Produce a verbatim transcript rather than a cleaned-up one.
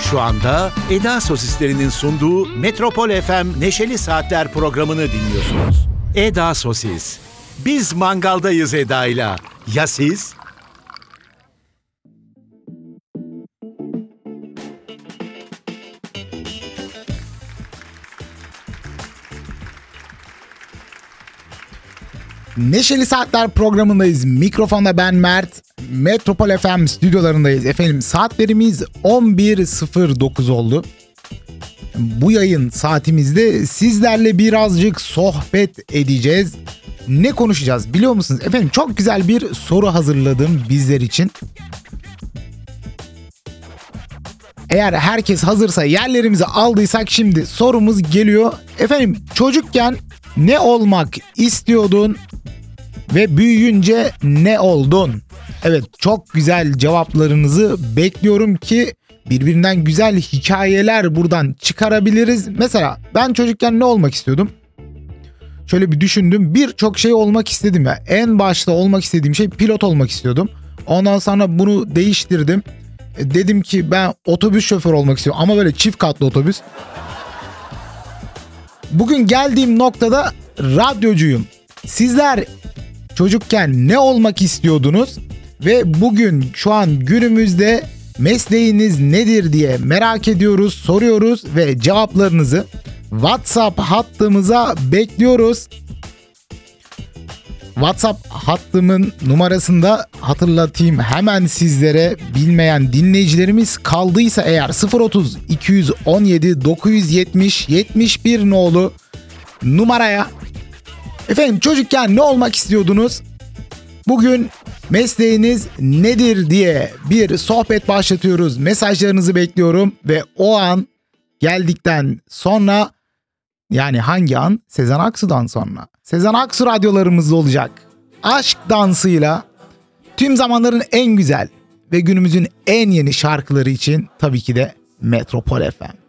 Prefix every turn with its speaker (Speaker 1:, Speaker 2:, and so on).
Speaker 1: Şu anda Eda Sosislerinin sunduğu Metropol F M Neşeli Saatler programını dinliyorsunuz. Eda Sosis. Biz mangaldayız Eda'yla. Ya siz?
Speaker 2: Neşeli Saatler programındayız. Mikrofonda ben Mert. Metropol F M stüdyolarındayız. Efendim saatlerimiz on bir sıfır dokuz oldu. Bu yayın saatimizde sizlerle birazcık sohbet edeceğiz. Ne konuşacağız biliyor musunuz? Efendim çok güzel bir soru hazırladım bizler için. Eğer herkes hazırsa, yerlerimizi aldıysak şimdi sorumuz geliyor. Efendim çocukken ne olmak istiyordun ve büyüyünce ne oldun? Evet, çok güzel cevaplarınızı bekliyorum ki birbirinden güzel hikayeler buradan çıkarabiliriz. Mesela ben çocukken ne olmak istiyordum? Şöyle bir düşündüm. Birçok şey olmak istedim ya. En başta olmak istediğim şey pilot olmak istiyordum. Ondan sonra bunu değiştirdim. Dedim ki ben otobüs şoförü olmak istiyorum ama böyle çift katlı otobüs. Bugün geldiğim noktada radyocuyum. Sizler çocukken ne olmak istiyordunuz ve bugün şu an günümüzde mesleğiniz nedir diye merak ediyoruz, soruyoruz ve cevaplarınızı WhatsApp hattımıza bekliyoruz. WhatsApp hattımın numarasını da hatırlatayım hemen sizlere, bilmeyen dinleyicilerimiz kaldıysa eğer sıfır otuz iki on yedi dokuz yetmiş yetmiş bir nolu numaraya. Efendim çocukken ne olmak istiyordunuz? Bugün mesleğiniz nedir diye bir sohbet başlatıyoruz. Mesajlarınızı bekliyorum ve o an geldikten sonra, yani hangi an? Sezen Aksu'dan sonra. Sezen Aksu radyolarımızda olacak. Aşk dansıyla tüm zamanların en güzel ve günümüzün en yeni şarkıları için tabii ki de Metropol F M.